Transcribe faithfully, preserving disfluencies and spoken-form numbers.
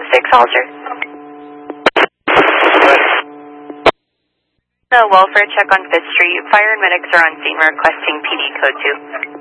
six, Halter. The welfare check on Fifth Street. Fire and medics are on scene requesting P D code two.